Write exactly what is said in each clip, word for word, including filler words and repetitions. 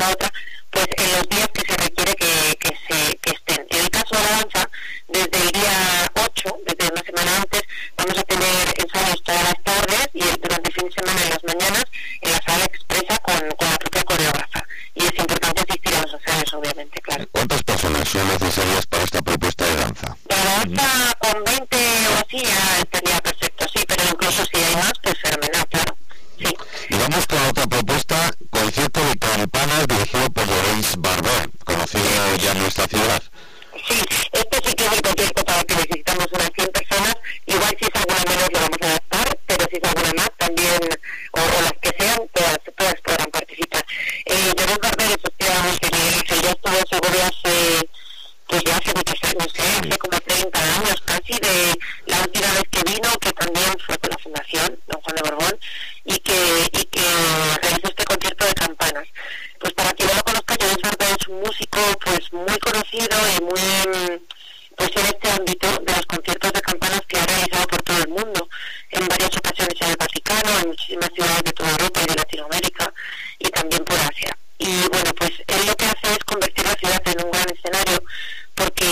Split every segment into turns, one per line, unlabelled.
la otra, pues en los días que se requiere que, que, se, que estén. En el caso de la danza, desde el día ocho, desde una semana antes, vamos a tener ensayos todas las tardes y durante el fin de semana en las mañanas en la sala expresa con, con la propia coreógrafa. Y es importante asistir a los ensayos, obviamente, claro.
¿Cuántas personas son necesarias para esta propuesta de danza?
La danza con veinte o así ya estaría perfecto, sí, pero incluso si hay más, pues fenomenal, claro. Sí.
Y vamos con otra propuesta, concierto de campanas dirigido por Lorenz Barber, conocido ya en nuestra ciudad.
Sí, este sí que es el concierto para que necesitamos unas cien personas, igual si es alguna menos lo vamos a adaptar, pero si es alguna más también, o, o las que sean, todas, todas podrán participar. Eh, Lorenz Barber, efectivamente, que ya estuvo seguro hace, pues ya hace muchos años, ¿eh? Hace como treinta años casi, de la última vez que vino, que también fue con la Fundación Don Juan de Borbón, y que, y que realizó este concierto de campanas. Pues para quien no lo conozca, Lorenz Barber es un músico pues muy conocido y muy pues en este ámbito de los conciertos de campanas que ha realizado por todo el mundo, en varias ocasiones en el Vaticano, en muchísimas ciudades de toda Europa y de Latinoamérica, y también por Asia. Y bueno, pues él lo que hace es convertir la ciudad en un gran escenario, porque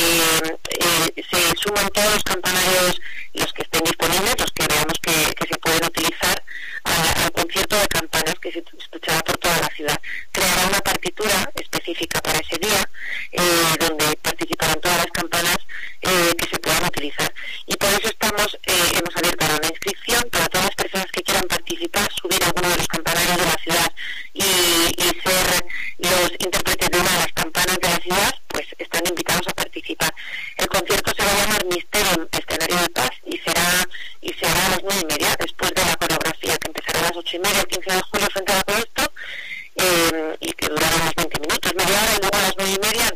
eh, se suman todos los campanarios, los que estén disponibles, los que veamos que, que se pueden utilizar, a, al concierto de campanas que se escuchará por toda la ciudad. Creará una partitura específica para ese día, eh, donde participarán todas las campanas eh, que se puedan utilizar. Y por eso estamos, eh, hemos abierto una inscripción para todas las personas que quieran participar, subir alguno de los campanarios de la ciudad y, y ser los intérpretes de una de las campanas de la ciudad, pues están invitados a participar. El concierto se va a llamar Mysterium, Escenario de Paz, y será y se hará a las nueve y media, después de la coreografía, que empezará a las ocho y media el quince de julio frente a la Coesto, eh, y que durará unos veinte minutos, media hora, y luego a las nueve y media